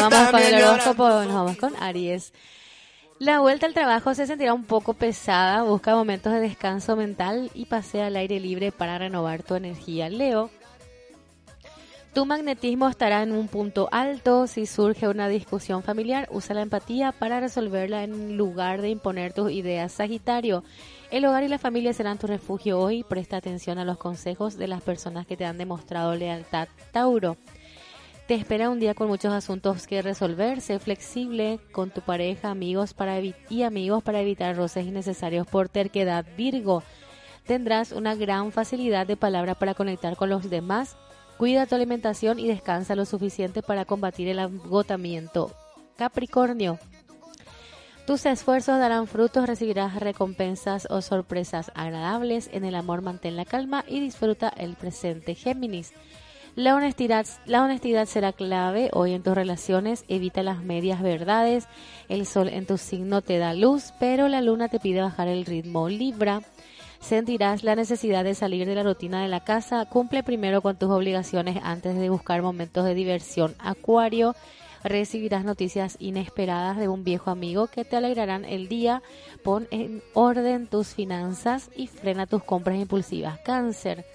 vamos con el horóscopo, nos vamos con Aries. La vuelta al trabajo se sentirá un poco pesada, busca momentos de descanso mental y pasea al aire libre para renovar tu energía. Leo, tu magnetismo estará en un punto alto. Si surge una discusión familiar, usa la empatía para resolverla en lugar de imponer tus ideas. Sagitario, el hogar y la familia serán tu refugio hoy. Presta atención a los consejos de las personas que te han demostrado lealtad. Tauro, te espera un día con muchos asuntos que resolver. Sé flexible con tu pareja, amigos para evitar roces innecesarios por terquedad. Virgo, tendrás una gran facilidad de palabra para conectar con los demás. Cuida tu alimentación y descansa lo suficiente para combatir el agotamiento. Capricornio, tus esfuerzos darán frutos, recibirás recompensas o sorpresas agradables. En el amor mantén la calma y disfruta el presente. Géminis, la honestidad será clave hoy en tus relaciones. Evita las medias verdades. El sol en tu signo te da luz, pero la luna te pide bajar el ritmo. Libra, sentirás la necesidad de salir de la rutina de la casa. Cumple primero con tus obligaciones antes de buscar momentos de diversión. Acuario, recibirás noticias inesperadas de un viejo amigo que te alegrarán el día. Pon en orden tus finanzas y frena tus compras impulsivas. Cáncer,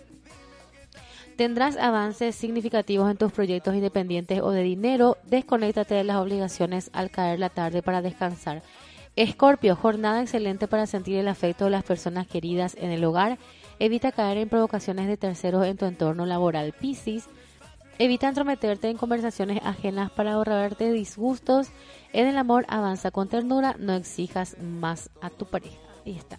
tendrás avances significativos en tus proyectos independientes o de dinero. Desconéctate de las obligaciones al caer la tarde para descansar. Escorpio, jornada excelente para sentir el afecto de las personas queridas en el hogar. Evita caer en provocaciones de terceros en tu entorno laboral. Piscis, evita entrometerte en conversaciones ajenas para ahorrarte disgustos. En el amor avanza con ternura, no exijas más a tu pareja. Ahí está.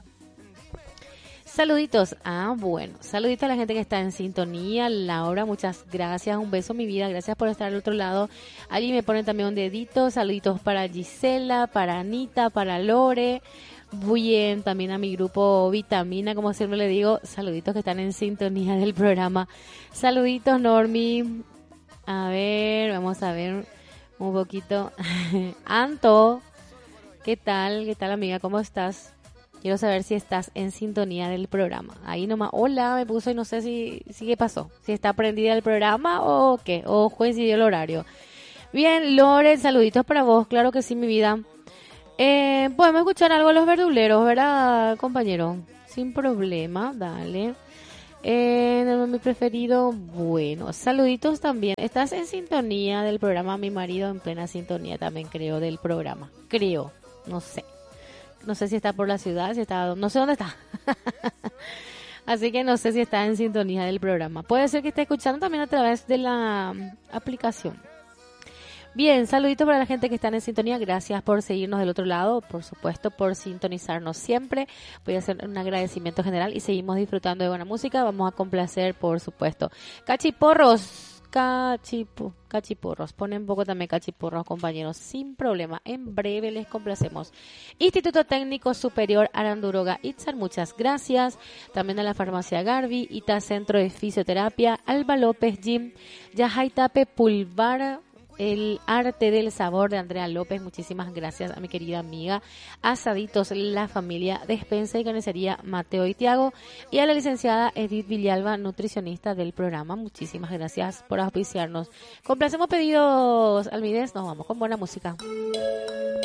Saluditos. Saluditos a la gente que está en sintonía. Laura, muchas gracias. Un beso, mi vida. Gracias por estar al otro lado. Allí me ponen también un dedito. Saluditos para Gisela, para Anita, para Lore. Bien, también a mi grupo Vitamina, como siempre le digo. Saluditos que están en sintonía del programa. Saluditos, Normi. A ver, vamos a ver un poquito. Anto, ¿qué tal? ¿Qué tal, amiga? ¿Cómo estás? Quiero saber si estás en sintonía del programa. Ahí nomás, hola, me puso y no sé si qué pasó. Si está prendida el programa o qué, o coincidió el horario. Bien, Lore, saluditos para vos, claro que sí, mi vida. Podemos escuchar algo de Los Verduleros, ¿verdad, compañero? Sin problema, dale. Mi preferido, bueno, saluditos también. Estás en sintonía del programa, mi marido en plena sintonía también creo del programa. Creo, no sé. No sé si está por la ciudad, no sé dónde está. Así que no sé si está en sintonía del programa. Puede ser que esté escuchando también a través de la aplicación. Bien, saluditos para la gente que está en sintonía. Gracias por seguirnos del otro lado, por supuesto, por sintonizarnos siempre. Voy a hacer un agradecimiento general y seguimos disfrutando de buena música. Vamos a complacer, por supuesto. Cachiporros, ponen un poco también cachiporros, compañeros, sin problema, en breve les complacemos. Instituto Técnico Superior Aranduroga Itzar, muchas gracias. También a la Farmacia Garbi, Ita Centro de Fisioterapia, Alba López Gym, Yajaitape Pulvar, El Arte del Sabor de Andrea López, muchísimas gracias a mi querida amiga. Asaditos, la familia Despensa y Carnicería Mateo y Tiago, y a la licenciada Edith Villalba, nutricionista del programa, muchísimas gracias por auspiciarnos. Complacemos pedidos, Almides, nos vamos con buena música.